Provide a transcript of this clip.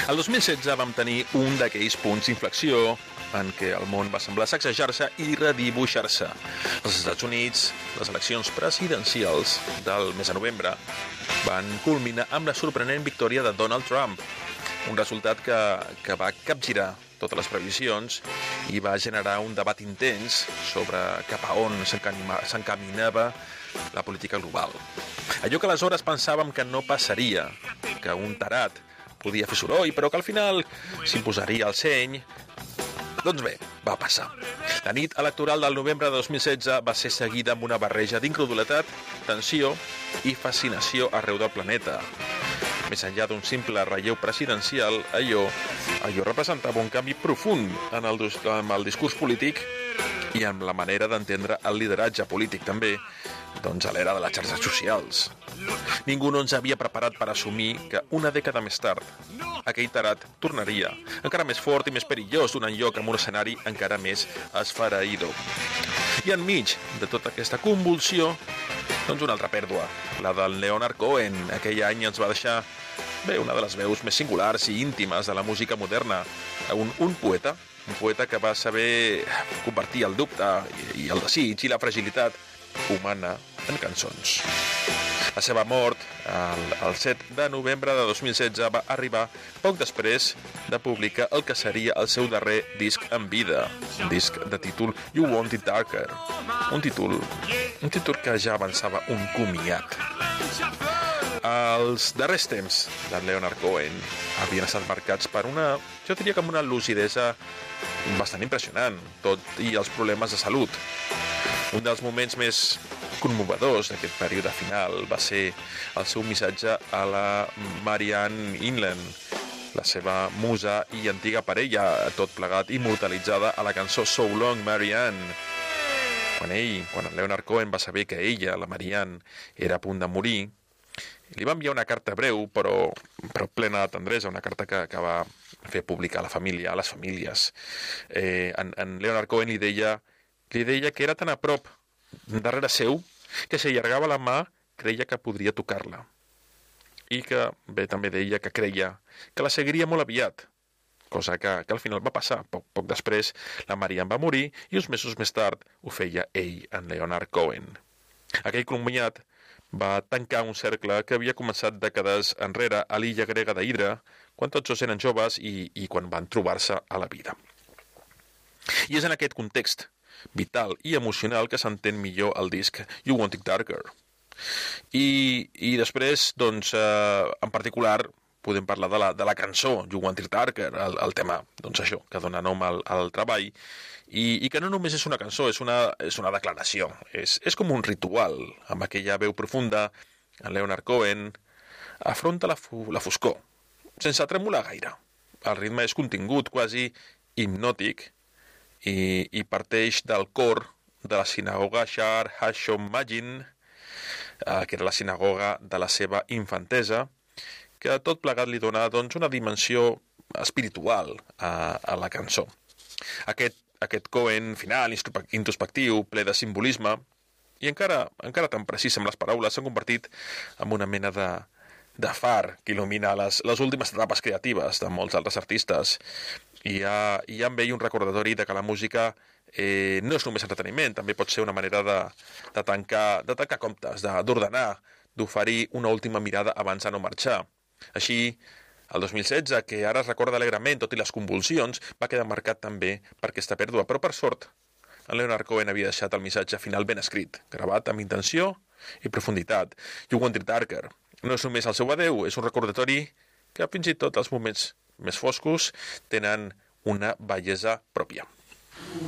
El 2016 vam tenir un d'aquells punts d'inflexió en què el món va semblar sacsejar-se i redibuixar-se. Els Estats Units, les eleccions presidencials del mes de novembre, van culminar amb la sorprenent victòria de Donald Trump, un resultat que va capgirar totes les previsions i va generar un debat intens sobre cap a on s'encaminava la política global. Allò que aleshores pensàvem que no passaria, que un tarat podia fer soroll, però que al final s'imposaria el seny, doncs bé, va passar. La nit electoral del novembre de 2016 va ser seguida amb una barreja d'incredulitat, tensió i fascinació arreu del planeta. Més enllà d'un simple relleu presidencial, allò representava un canvi profund en el discurs polític i en la manera d'entendre el lideratge polític també, doncs a l'era de les xarxes socials. Ningú no ens havia preparat per assumir que una dècada més tard aquell tarat tornaria, encara més fort i més perillós, donant lloc a un escenari encara més esfereïdor. I enmig de tota aquesta convulsió, doncs una altra pèrdua, la del Leonard Cohen. Aquell any ens va deixar una de les veus més singulars i íntimes de la música moderna, un poeta que va saber convertir el dubte i el desig i la fragilitat humana en cançons. La seva mort, el 7 de novembre de 2016, va arribar poc després de publicar el que seria el seu darrer disc en vida, un disc de títol You Want It Darker, un títol que ja avançava un comiat. Els darrers temps de Leonard Cohen havien estat marcats per jo diria que amb una lucidesa bastant impressionant, tot i els problemes de salut. Un dels moments més conmovedors d'aquest període final va ser el seu missatge a la Marianne Inland, la seva musa i antiga parella, tot plegat immortalitzada a la cançó So Long Marianne. Quan el Leonard Cohen va saber que ella, la Marianne, era a punt de morir, li va enviar una carta breu però plena de tendresa, una carta que va fer pública a la família, a les famílies. En Leonard Cohen li deia que era tan a prop darrere seu que si allargava la mà creia que podria tocar-la. I que, també deia que creia que la seguiria molt aviat, cosa que al final va passar. Poc després la Marianne va morir i uns mesos més tard ho feia ell, en Leonard Cohen. Aquell comiat va tancar un cercle que havia començat dècades enrere a l'illa grega d'Hydra, quan tots dos eren joves i quan van trobar-se a la vida. I és en aquest context vital i emocional que s'entén millor el disc You Want It Darker. I després, doncs, en particular, podem parlar de la cançó You Want It Darker, el tema, doncs això, que dona nom al treball, i que no només és una cançó, és una declaració, és com un ritual. Amb aquella veu profunda, en Leonard Cohen afronta la foscor, sense tremolar gaire. El ritme és contingut, quasi hipnòtic, i parteix del cor de la sinagoga Shar HaShomagin, que era la sinagoga de la seva infantesa, que tot plegat li dona doncs, una dimensió espiritual a la cançó. Aquest Cohen final, introspectiu, ple de simbolisme, i encara tan precís amb les paraules, s'han convertit en una mena de far que il·lumina les últimes etapes creatives de molts altres artistes. I hi ha amb ell un recordatori de que la música no és només entreteniment, també pot ser una manera de tancar comptes, d'ordenar, d'oferir una última mirada abans de no marxar. Així, el 2016, que ara es recorda alegrement, tot i les convulsions, va quedar marcat també per aquesta pèrdua. Però, per sort, en Leonard Cohen havia deixat el missatge final ben escrit, gravat amb intenció i profunditat. You Want It Darker. No és només el seu adeu, és un recordatori que fins i tot els moments més foscos tenen una bellesa pròpia.